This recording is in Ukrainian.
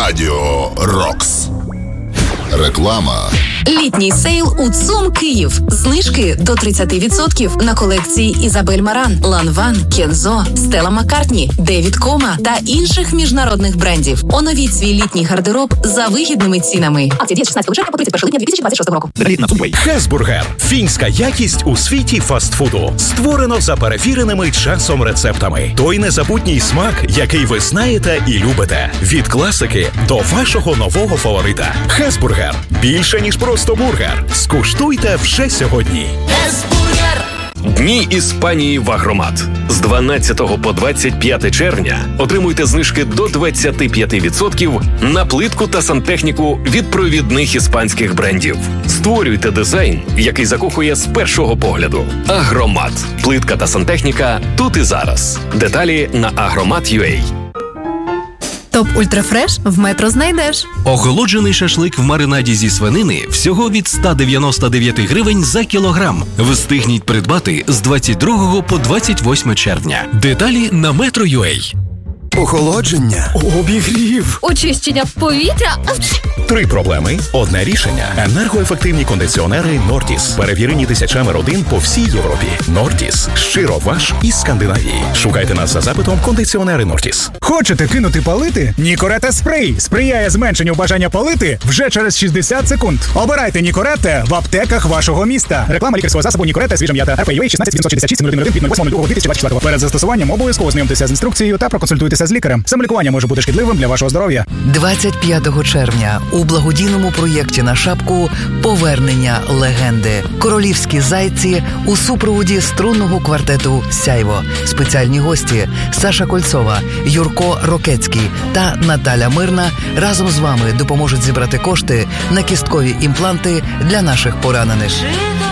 Радіо Рокс. Реклама. Літній сейл у ЦУМ Київ. Знижки до 30% на колекції Ізабель Маран, Ланван, Кензо, Стелла Маккартні, Девід Кома та інших міжнародних брендів. Оновіть свій літній гардероб за вигідними цінами. Акція діє з 16 липня по 31 липня 2026 року. Хесбургер. Фінська якість у світі фастфуду. Створено за перевіреними часом рецептами. Той незабутній смак, який ви знаєте і любите. Від класики до вашого нового фаворита. Хесбургер. Більше, ніж просто бургер. Скуштуйте вже сьогодні. Хесбургер! Дні Іспанії в Агромат. З 12 по 25 червня отримуйте знижки до 25% на плитку та сантехніку від провідних іспанських брендів. Створюйте дизайн, який закохує з першого погляду. Агромат. Плитка та сантехніка тут і зараз. Деталі на agromat.ua. Топ Ультрафреш в Метро знайдеш. Охолоджений шашлик в маринаді зі свинини всього від 199 гривень за кілограм. Встигніть придбати з 22 по 28 червня. Деталі на Metro.ua. Охолодження, обігрів, Очищення повітря. 3 проблеми, одне рішення. Енергоефективні кондиціонери Нортіс. Перевірені тисячами родин по всій Європі. Нортіс. Щиро ваш із Скандинавії. Шукайте нас за запитом кондиціонери Нортіс. Хочете кинути палити? Нікорете спрей сприяє зменшенню бажання палити вже через 60 секунд. Обирайте Нікорете в аптеках вашого міста. Реклама лікарського засобу Нікорете свіжа м'ята. РП.UA 16 від 08.02.2024. Перед застосуванням обов'язково ознайомтеся з інструкцією та проконсультуйтеся з лікарем. Самолікування може бути шкідливим для вашого здоров'я. 25 червня у благодійному проєкті на шапку «Повернення легенди». Королівські зайці у супроводі струнного квартету «Сяйво». Спеціальні гості Саша Кольцова, Юрко Рокецький та Наталя Мирна разом з вами допоможуть зібрати кошти на кісткові імпланти для наших поранених.